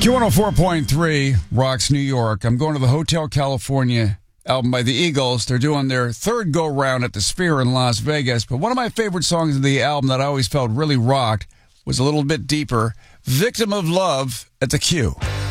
Q104.3 rocks New York. I'm going to the Hotel California album by the Eagles. They're doing their third go-round at the Sphere in Las Vegas. But one of my favorite songs of the album that I always felt really rocked was a little bit deeper, Victim of Love at the Q.